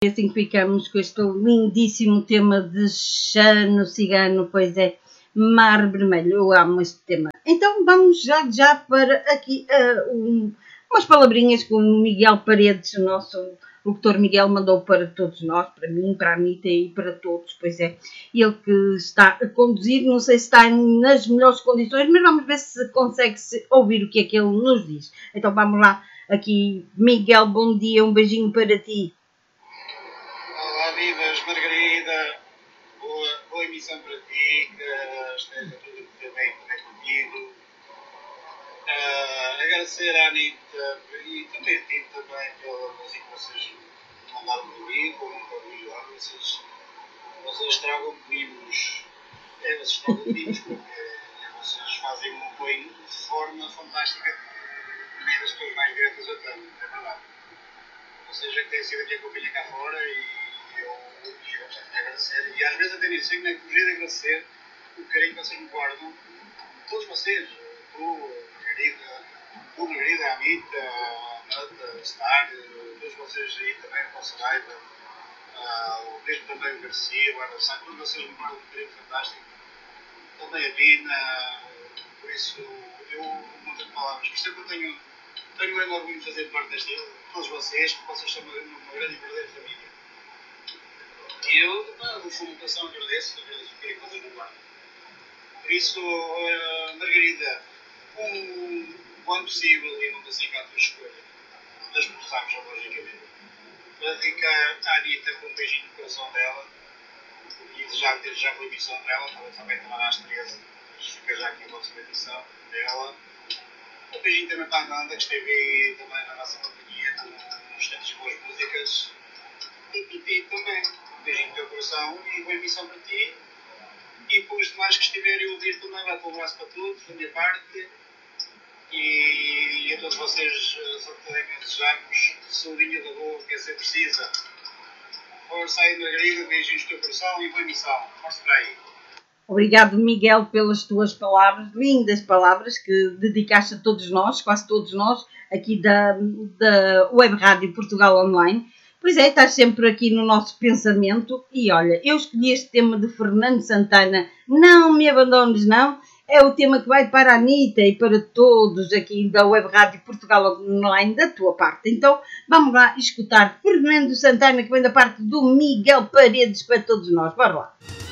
E assim que ficamos com este lindíssimo tema de Xano Cigano, pois é, Mar Vermelho, eu amo este tema. Então vamos já para aqui umas palavrinhas que o Miguel Paredes, o nosso locutor Miguel, mandou para todos nós, para mim, para a Anitta e para todos, pois é. Ele que está a conduzir, não sei se está nas melhores condições, mas vamos ver se consegue ouvir o que é que ele nos diz. Então vamos lá, aqui, Miguel, bom dia, um beijinho para ti. Olá, vivas, Margarida. Boa emissão para ti, que esteja tudo a correr bem contigo. Agradecer à Anitta e também a ti também pela música que vocês mandaram comigo e para o Miguel. Vocês tragam mimos. Vocês tragam mimos porque vocês fazem um apoio de forma fantástica no meio das pessoas mais diretas eu tenho, é verdade. Vocês é que têm sido aqui a companhia cá fora e eu já tenho a agradecer. E às vezes até nem sei como é que vos de agradecer o carinho que vocês me guardam. Todos vocês, Margarida, a Anitta, a Nata, a Star, todos vocês aí também, o Nosso Raiva, o mesmo também o Garcia, o Arda Sá, todos vocês me guardam um carinho fantástico. Também a Dina, por isso eu não tenho palavras. Por isso é que eu tenho um grande orgulho de fazer parte deste todos vocês, porque vocês são uma grande e verdadeira família. E eu, do fundo do coração, agradeço o carinho que vocês me guardam. Por isso, Margarida, quando possível, e não sei cá a tua escolha, das posamos logicamente, para dedicar à Anitta com um beijinho no coração dela e desejar pela emissão dela, também tomará às 13, mas fica já aqui a vossa emissão dela. Um beijinho também para a Nanda, que esteve aí também na nossa companhia, com uns tantos boas músicas. E para ti também, um beijinho no teu coração e boa emissão para ti. E para os demais que estiverem a ouvir também, vai para um abraço para todos, da minha parte. E a todos vocês, só podem desejar-vos saudinha da boa, que é ser precisa. Força aí, Margarida, beijinhos no teu coração e boa emissão. Força para aí. Obrigado, Miguel, pelas tuas palavras, lindas palavras que dedicaste a todos nós, quase todos nós, aqui da Web Rádio Portugal Online. Pois é, estás sempre aqui no nosso pensamento e olha, eu escolhi este tema de Fernando Santana, Não Me Abandones Não, é o tema que vai para a Anitta e para todos aqui da Web Rádio Portugal Online, da tua parte. Então, vamos lá escutar Fernando Santana, que vem da parte do Miguel Paredes para todos nós. Bora lá.